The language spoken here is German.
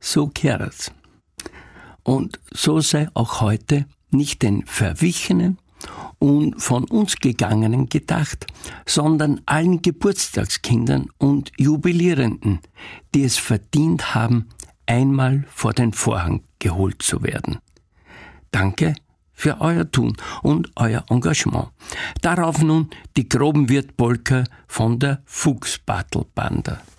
so kehrt's. Und so sei auch heute nicht den Verwichenen und von uns Gegangenen gedacht, sondern allen Geburtstagskindern und Jubilierenden, die es verdient haben, einmal vor den Vorhang geholt zu werden. Danke für euer Tun und euer Engagement. Darauf nun die Grobenwirt-Polka von der Fuchsbartelbanda.